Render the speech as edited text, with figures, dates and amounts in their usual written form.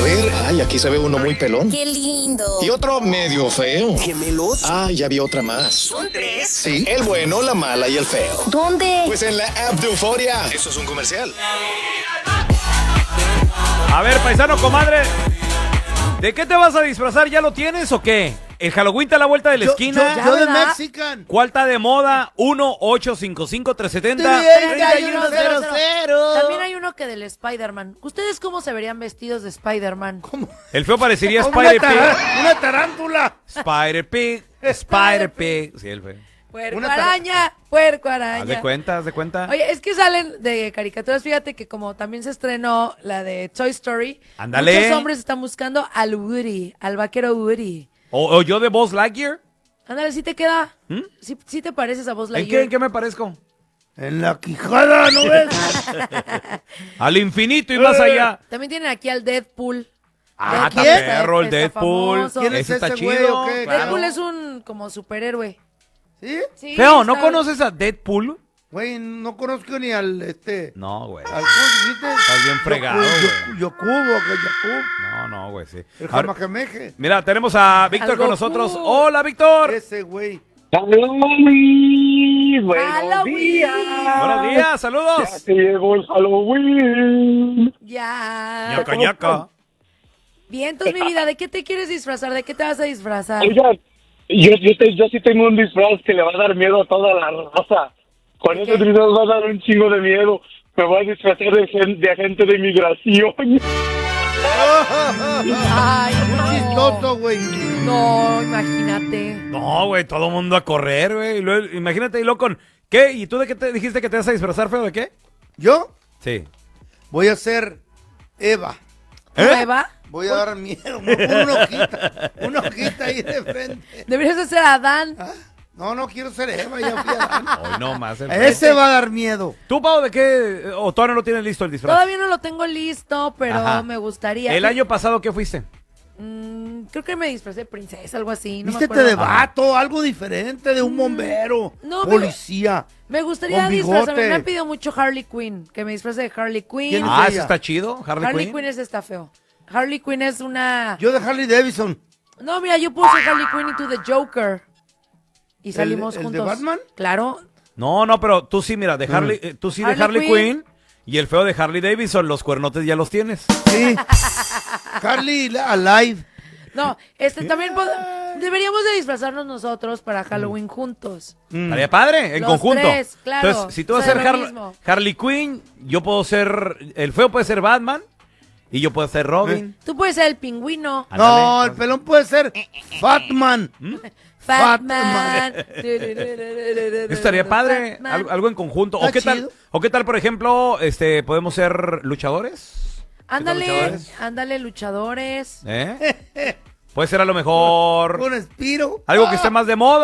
ver, ay, aquí se ve uno muy pelón. ¡Qué lindo! Y otro medio feo. ¿Gemelos? Ah, ya vi otra más. ¿Son tres? Sí, el bueno, la mala y el feo. ¿Dónde? Pues en la app de Euforia. Eso es un comercial. A ver, paisano, comadre, ¿de qué te vas a disfrazar? ¿Ya lo tienes o qué? El Halloween está a la vuelta de la esquina. Yo de ¿verdad? Mexican. ¿Cuál está de moda? 1-855-370. 3100. También hay uno que del Spider-Man. ¿Ustedes cómo se verían vestidos de Spider-Man? El feo parecería Como Spider-Pig. una tarántula. Spider-Pig. Spider-Pig. Sí, el feo. Puerco Una araña, puerco Haz de araña. cuenta, haz de cuenta. Oye, es que salen de caricaturas. Fíjate que como también se estrenó la de Toy Story, Ándale. muchos hombres están buscando al Woody, al vaquero Woody. O yo de Buzz Lightyear. Ándale, ¿sí te queda? ¿Sí te pareces a Buzz ¿En Lightyear? qué me parezco? En la quijada, ¿no ves? Al infinito y más allá. También tienen aquí al Deadpool. Ah, Deadpool está está- perro el está Deadpool. famoso. ¿Quién es Ese está ese güey chido. o qué? claro. Deadpool es un como superhéroe. ¿Sí? Sí, Feo, ¿no está- conoces a Deadpool? Güey, no conozco ni al No, güey. ¿Al cómo dijiste? Estás bien fregado, güey. Yocubo, que Yocubo. No, güey, sí. El Ahora, jamacameje. mira, tenemos a Víctor Algo con nosotros. cool. Hola, Víctor. Ese güey. Halloween, buenos Halloween. días. Buenos días, Ya saludos. se llegó el Halloween. Ya. Ñaca, ñaca. Bien, entonces, mi vida, ¿de qué te quieres disfrazar? ¿De qué te vas a disfrazar? Oigan, yo sí tengo un disfraz que le va a dar miedo a toda la raza. Con ese disfraz va a dar un chingo de miedo. Me voy a disfrazar de agente de inmigración. Ay, Muy no. chistoso, güey. No, imagínate. No, güey, todo el mundo a correr, güey. Y luego, imagínate, y luego con... ¿Qué? ¿Y tú de qué te dijiste que te vas a disfrazar, feo? ¿De qué? Yo Sí. voy a ser Eva. ¿Nueva? Voy a dar miedo. Una hojita ahí de frente. Deberías de ser Adán. No quiero ser Eva, ya fui a dar. Hoy no más. Ese va a dar miedo. ¿Tú, Pau, de qué? ¿O todavía no lo tienes listo el disfraz? Todavía no lo tengo listo, pero Ajá. me gustaría. ¿El año pasado qué fuiste? Creo que me disfrazé de princesa, algo así. No me Vístete acuerdo. de vato, algo diferente, de un bombero, no, policía. Me gustaría Con disfrazarme. bigote. Me han pedido mucho Harley Quinn. Que me disfrace de Harley Quinn. ¿Quién es Ah, ella? eso está chido, Harley Quinn es está feo. Harley Quinn es una... Yo de Harley Davidson. No, mira, yo puse Harley Quinn y tú de Joker. Y salimos el de juntos. Batman? Claro. No, pero tú sí, mira, de Harley, tú sí de Harley Harley Quinn. Quinn y el feo de Harley Davidson, los cuernotes ya los tienes. Sí. Harley Alive. No, también deberíamos de disfrazarnos nosotros para Halloween juntos. Estaría padre, en Los conjunto. tres, claro. Entonces, si tú vas a O sea, ser lo mismo. Harley Quinn, yo puedo ser, el feo puede ser Batman y yo puedo ser Robin. Tú puedes ser el pingüino. No, Ándale. el pelón puede ser Fatman. Batman. Eso estaría padre, Batman. algo en conjunto. Está ¿O qué tal? chido. ¿O qué tal, por ejemplo, podemos ser luchadores? Ándale, ándale, luchadores. ¿Eh? Puede ser a lo mejor Un espiro. algo que esté más de moda.